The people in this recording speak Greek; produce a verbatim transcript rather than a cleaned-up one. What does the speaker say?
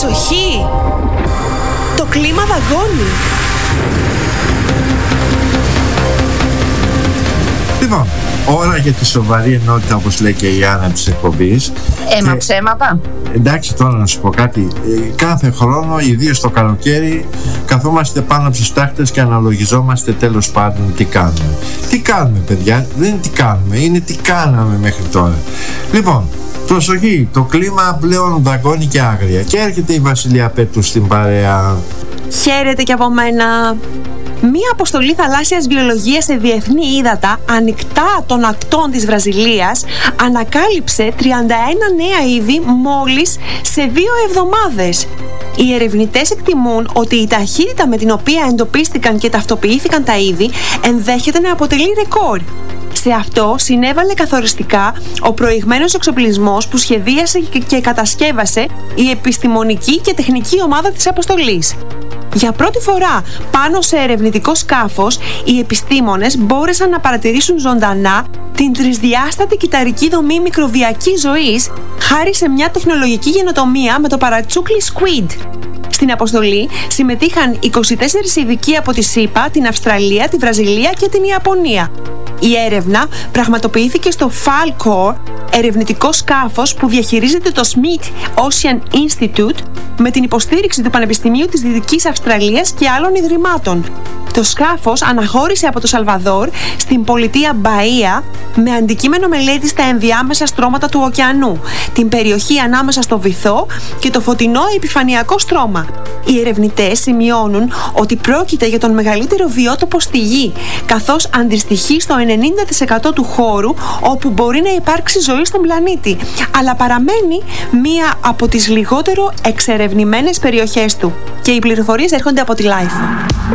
Προσοχή! Το κλίμα δαγκώνει. Λοιπόν, ώρα για τη σοβαρή ενότητα, όπως λέει και η Άννα της εκπομπής. Έμα και... ψέματα. Εντάξει, τώρα να σου πω κάτι. Κάθε χρόνο, ιδίως το καλοκαίρι, καθόμαστε πάνω από τις τάχτες και αναλογιζόμαστε τέλος πάντων τι κάνουμε. Τι κάνουμε, παιδιά, δεν είναι τι κάνουμε, είναι τι κάναμε μέχρι τώρα. Λοιπόν, προσοχή, το κλίμα πλέον δαγκώνει και άγρια. Και έρχεται η Βασιλεία Πέτου στην παρέα. Χαίρετε και από μένα. Μία αποστολή θαλάσσιας βιολογίας σε διεθνή ύδατα ανοιχτά των ακτών της Βραζιλίας ανακάλυψε τριάντα ένα νέα είδη μόλις σε δύο εβδομάδες. Οι ερευνητές εκτιμούν ότι η ταχύτητα με την οποία εντοπίστηκαν και ταυτοποιήθηκαν τα είδη ενδέχεται να αποτελεί ρεκόρ. Σε αυτό συνέβαλε καθοριστικά ο προηγμένος εξοπλισμός που σχεδίασε και κατασκεύασε η επιστημονική και τεχνική ομάδα της αποστολής. Για πρώτη φορά πάνω σε ερευνητικό σκάφος, οι επιστήμονες μπόρεσαν να παρατηρήσουν ζωντανά την τρισδιάστατη κυταρική δομή μικροβιακής ζωής χάρη σε μια τεχνολογική γενοτομία με το παρατσούκλι Squid. Στην αποστολή συμμετείχαν είκοσι τέσσερις ειδικοί από τη ΣΥΠΑ, την Αυστραλία, τη Βραζιλία και την Ιαπωνία. Η έρευνα πραγματοποιήθηκε στο Falkor, ερευνητικό σκάφος που διαχειρίζεται το Smith Ocean Institute με την υποστήριξη του Πανεπιστημίου της Δυτικής Αυστραλίας και άλλων ιδρυμάτων. Το σκάφος αναχώρησε από το Σαλβαδόρ στην πολιτεία Μπαΐα με αντικείμενο μελέτη στα ενδιάμεσα στρώματα του ωκεανού, την περιοχή ανάμεσα στο βυθό και το φωτεινό επιφανειακό στρώμα. Οι ερευνητές σημειώνουν ότι πρόκειται για τον μεγαλύτερο βιότοπο στη Γη, καθώς αντιστοιχεί στο ενενήντα τοις εκατό του χώρου όπου μπορεί να υπάρξει ζωή στον πλανήτη, αλλά παραμένει μία από τις λιγότερο εξερευνημένες περιοχές του. Και οι πληροφορίες έρχονται από τη Life.